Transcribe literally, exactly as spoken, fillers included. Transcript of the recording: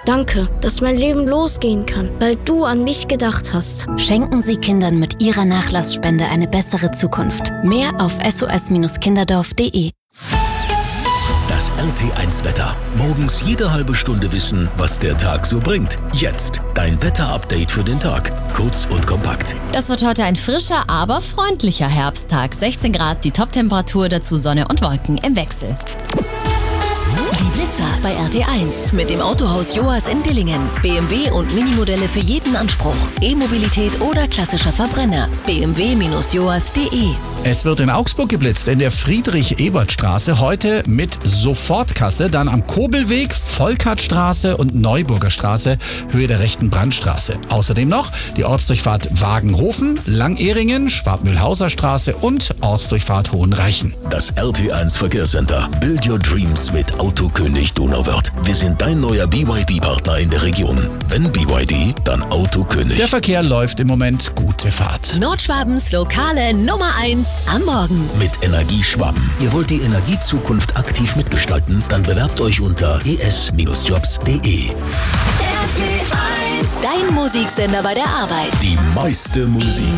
Danke, dass mein Leben losgehen kann, weil du an mich gedacht hast. Schenken Sie Kindern mit Ihrer Nachlassspende eine bessere Zukunft. Mehr auf s o s kinderdorf punkt d e. Das R T eins Wetter. Morgens jede halbe Stunde wissen, was der Tag so bringt. Jetzt dein Wetter-Update für den Tag. Kurz und kompakt. Das wird heute ein frischer, aber freundlicher Herbsttag. sechzehn Grad, die Toptemperatur, dazu Sonne und Wolken im Wechsel. Die Blitzer bei R T eins mit dem Autohaus Joas in Dillingen. B M W und Minimodelle für jeden Anspruch. E-Mobilität oder klassischer Verbrenner. b m w Joas punkt d e. Es wird in Augsburg geblitzt, in der Friedrich-Ebert-Straße, heute mit Sofortkasse, dann am Kobelweg, Volkertstraße und Neuburger Straße, Höhe der rechten Brandstraße. Außerdem noch die Ortsdurchfahrt Wagenhofen, Langehringen, Schwabmühlhauser Straße und Ortsdurchfahrt Hohenreichen. Das R T eins Verkehrscenter. Build your dreams mit Autokönig Donauwörth. Wir sind dein neuer B Y D-Partner in der Region. Wenn B Y D, dann Autokönig. Der Verkehr läuft im Moment. Gute Fahrt. Nordschwabens lokale Nummer eins am Morgen. Mit Energie Schwaben. Ihr wollt die Energiezukunft aktiv mitgestalten? Dann bewerbt euch unter e s jobs punkt d e. R T eins, dein Musiksender bei der Arbeit. Die meiste Musik.